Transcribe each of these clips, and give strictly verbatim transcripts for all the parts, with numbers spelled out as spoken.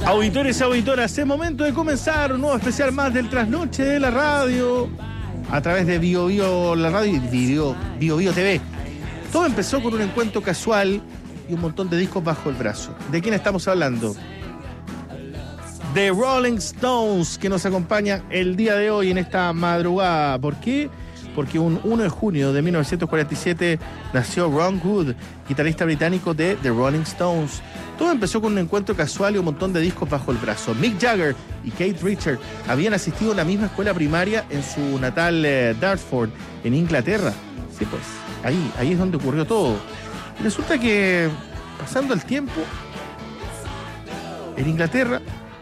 Auditores y auditoras, es momento de comenzar un nuevo especial más del Trasnoche de la Radio a través de Bio Bio la Radio y Bio Bio, Bio T V. Todo empezó con un encuentro casual y un montón de discos bajo el brazo. ¿De quién estamos hablando? De Rolling Stones, que nos acompaña el día de hoy en esta madrugada. ¿Por qué? Porque un uno de junio de mil novecientos cuarenta y siete nació Ron Wood, guitarrista británico de The Rolling Stones. Todo empezó con un encuentro casual y un montón de discos bajo el brazo. Mick Jagger y Keith Richards habían asistido a una misma escuela primaria en su natal eh, Dartford, en Inglaterra. Sí, pues, ahí, ahí es donde ocurrió todo. Y resulta que, pasando el tiempo, en Inglaterra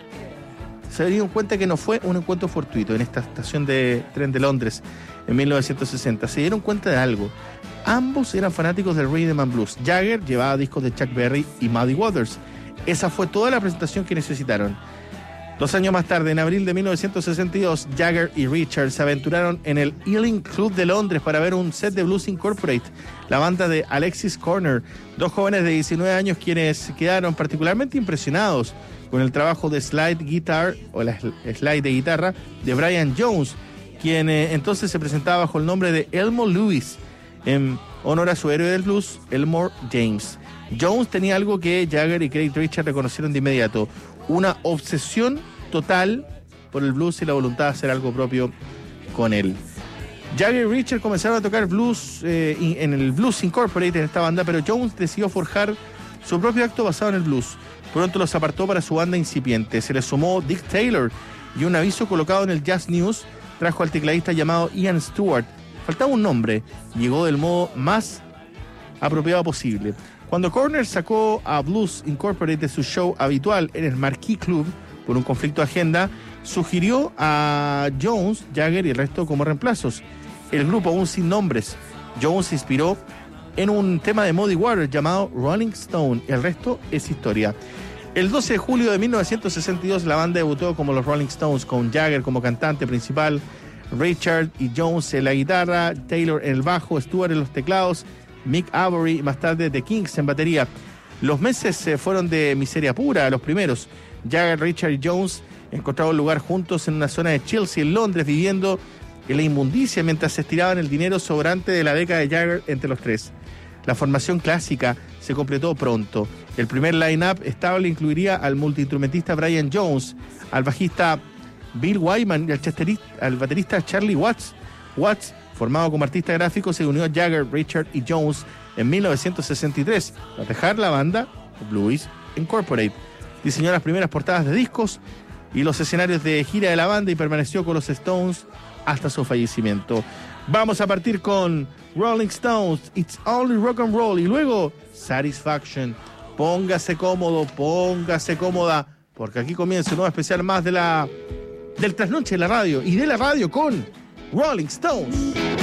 se dieron cuenta que no fue un encuentro fortuito en esta estación de tren de Londres en mil novecientos sesenta. Se dieron cuenta de algo. Ambos eran fanáticos del rhythm and blues. Jagger llevaba discos de Chuck Berry y Muddy Waters. Esa fue toda la presentación que necesitaron. Dos años más tarde, en abril de mil novecientos sesenta y dos, Jagger y Richards se aventuraron en el Ealing Club de Londres para ver un set de Blues Incorporated, la banda de Alexis Corner, dos jóvenes de diecinueve años quienes quedaron particularmente impresionados con el trabajo de slide guitar, o la slide de guitarra, de Brian Jones, quien eh, entonces se presentaba bajo el nombre de Elmo Lewis, en honor a su héroe del blues, Elmore James. Jones tenía algo que Jagger y Keith Richards reconocieron de inmediato: una obsesión total por el blues y la voluntad de hacer algo propio con él. Jagger y Richards comenzaron a tocar blues eh, en el Blues Incorporated, en esta banda, pero Jones decidió forjar su propio acto basado en el blues. Pronto los apartó para su banda incipiente. Se les sumó Dick Taylor, y un aviso colocado en el Jazz News trajo al tecladista llamado Ian Stewart. Faltaba un nombre. Llegó del modo más apropiado posible. Cuando Corner sacó a Blues Incorporated de su show habitual en el Marquee Club por un conflicto de agenda, sugirió a Jones, Jagger y el resto como reemplazos. El grupo, aún sin nombres, Jones se inspiró en un tema de Muddy Waters llamado Rolling Stone. El resto es historia. El doce de julio de mil novecientos sesenta y dos la banda debutó como los Rolling Stones, con Jagger como cantante principal, Richard y Jones en la guitarra, Taylor en el bajo, Stewart en los teclados, Mick Avory y más tarde The Kinks en batería. Los meses eh, fueron de miseria pura, los primeros. Jagger, Richard y Jones encontraron lugar juntos en una zona de Chelsea, en Londres, viviendo en la inmundicia mientras se estiraban el dinero sobrante de la beca de Jagger entre los tres. La formación clásica se completó pronto. El primer line-up estable incluiría al multiinstrumentista Brian Jones, al bajista Bill Wyman y al, al baterista Charlie Watts. Watts, formado como artista gráfico, se unió a Jagger, Richard y Jones en mil novecientos sesenta y tres para dejar la banda Blues Incorporated. Diseñó las primeras portadas de discos y los escenarios de gira de la banda y permaneció con los Stones hasta su fallecimiento. Vamos a partir con Rolling Stones, It's Only Rock and Roll, y luego Satisfaction. Póngase cómodo, póngase cómoda, porque aquí comienza un nuevo especial más de la del Trasnoche de la Radio, y de la radio con Rolling Stones.